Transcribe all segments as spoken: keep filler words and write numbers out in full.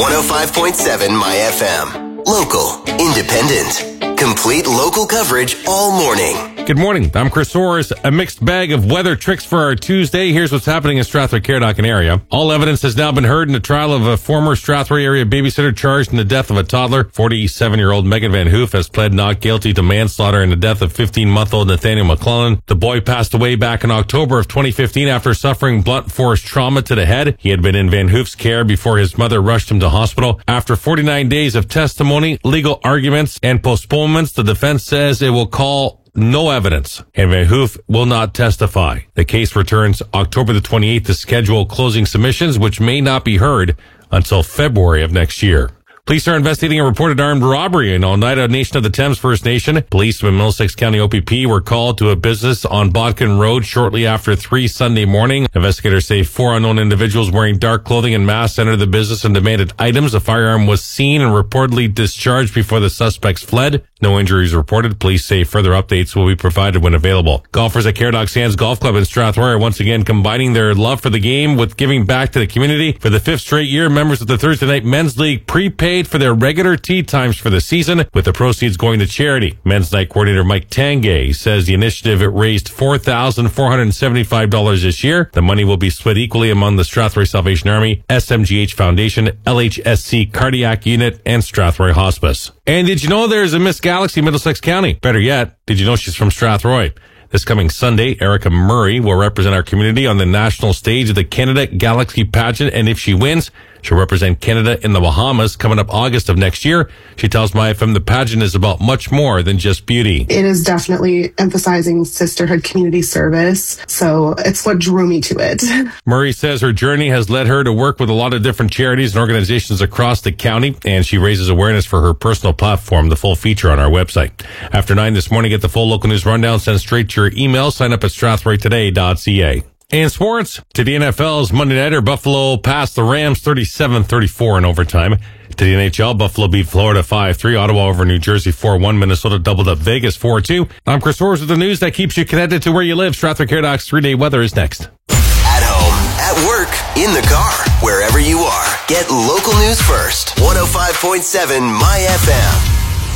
one oh five point seven My F M. Local, independent, complete local coverage all morning. Good morning. I'm Chris Orrs. A mixed bag of weather tricks for our Tuesday. Here's what's happening in Strathroy, Caradoc and area. All evidence has now been heard in the trial of a former Strathroy area babysitter charged in the death of a toddler. forty-seven-year-old Megan Van Hoof has pled not guilty to manslaughter in the death of fifteen-month-old Nathaniel McClellan. The boy passed away back in October of twenty fifteen after suffering blunt force trauma to the head. He had been in Van Hoof's care before his mother rushed him to hospital. After forty-nine days of testimony, legal arguments, and postponements, the defense says it will call no evidence, and Van Hoof will not testify. The case returns October the twenty-eighth to schedule closing submissions, which may not be heard until February of next year. Police are investigating a reported armed robbery in Oneida Nation of the Thames First Nation. Police from Middlesex County O P P were called to a business on Bodkin Road shortly after three Sunday morning. Investigators say four unknown individuals wearing dark clothing and masks entered the business and demanded items. A firearm was seen and reportedly discharged before the suspects fled. No injuries reported. Police say further updates will be provided when available. Golfers at Caradoc Sands Golf Club in Strathroy are once again combining their love for the game with giving back to the community. For the fifth straight year, members of the Thursday Night Men's League prepaid for their regular tee times for the season, with the proceeds going to charity. Men's Night coordinator Mike Tangay says the initiative raised four thousand four hundred seventy-five dollars this year. The money will be split equally among the Strathroy Salvation Army, S M G H Foundation, L H S C Cardiac Unit, and Strathroy Hospice. And did you know there's a Miss Galaxy Middlesex County? Better yet, did you know she's from Strathroy? This coming Sunday, Erica Murray will represent our community on the national stage of the Canada Galaxy Pageant, and if she wins, she'll represent Canada in the Bahamas coming up August of next year. She tells My F M the pageant is about much more than just beauty. It is definitely emphasizing sisterhood community service, so it's what drew me to it. Murray says her journey has led her to work with a lot of different charities and organizations across the county, and she raises awareness for her personal platform. The full feature on our website. After nine this morning, get the full local news rundown sent straight to your email. Sign up at strathroy today dot c a. In sports, to the N F L's Monday Nighter, Buffalo passed the Rams thirty-seven thirty-four in overtime. To the N H L, Buffalo beat Florida five three, Ottawa over New Jersey four one, Minnesota doubled up Vegas four two. I'm Chris Orrs with the news that keeps you connected to where you live. Strathroy Caradoc's three-day weather is next. At home, at work, in the car, wherever you are, get local news first. one oh five point seven My F M.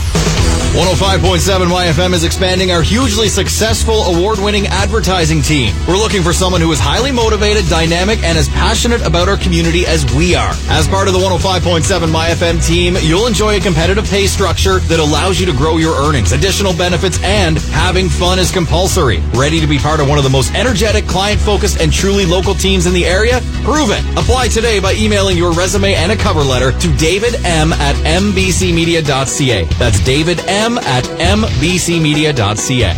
one oh five point seven My F M is expanding our hugely successful award-winning advertising team. We're looking for someone who is highly motivated, dynamic, and as passionate about our community as we are. As part of the one oh five point seven My F M team, you'll enjoy a competitive pay structure that allows you to grow your earnings, additional benefits, and having fun is compulsory. Ready to be part of one of the most energetic, client-focused, and truly local teams in the area? Prove it. Apply today by emailing your resume and a cover letter to david m at m b c media dot c a. That's David M at m b c media dot c a.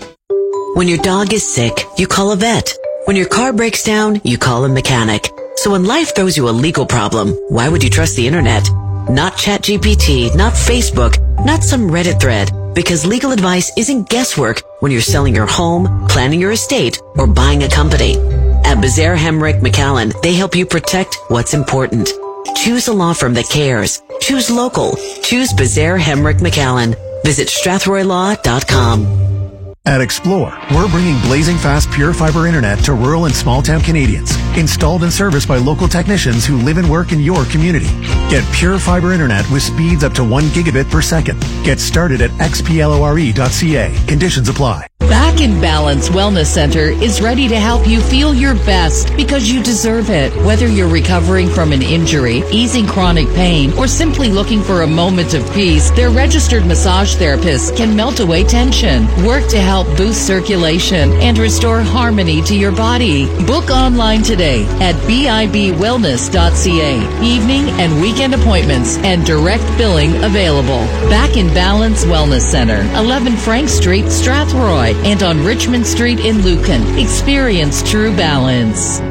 When your dog is sick, you call a vet. When your car breaks down, you call a mechanic. So when life throws you a legal problem, why would you trust the internet? Not ChatGPT, not Facebook, not some Reddit thread, because legal advice isn't guesswork when you're selling your home, planning your estate, or buying a company. At Bezaire Hemrick McAllen, they help you protect what's important. Choose a law firm that cares. Choose local. Choose Bezaire Hemrick McAllen. Visit strathroy law dot com. At Explore, we're bringing blazing fast pure fiber internet to rural and small town Canadians. Installed and serviced by local technicians who live and work in your community. Get pure fiber internet with speeds up to one gigabit per second. Get started at x p lore dot c a. Conditions apply. Back in Balance Wellness Center is ready to help you feel your best because you deserve it. Whether you're recovering from an injury, easing chronic pain, or simply looking for a moment of peace, their registered massage therapists can melt away tension, work to help boost circulation, and restore harmony to your body. Book online today at b i b wellness dot c a. Evening and weekend appointments and direct billing available. Back in Balance Wellness Center, eleven Frank Street, Strathroy, and on Richmond Street in Lucan. Experience true balance.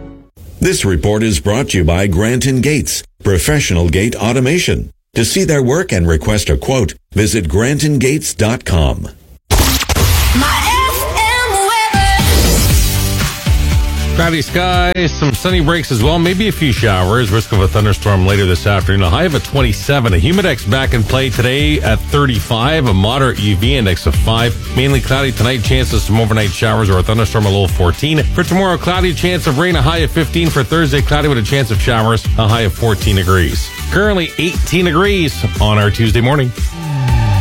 This report is brought to you by Granton Gates, professional gate automation. To see their work and request a quote, visit granton gates dot com. My F M weather. Cloudy skies, some sunny breaks as well, maybe a few showers, risk of a thunderstorm later this afternoon. A high of a twenty-seven. A humidex back in play today at thirty-five. A moderate U V index of five. Mainly cloudy tonight, chances of some overnight showers or a thunderstorm, a low of fourteen. For tomorrow, cloudy, chance of rain, a high of fifteen. For Thursday, cloudy with a chance of showers, a high of fourteen degrees. Currently eighteen degrees on our Tuesday morning.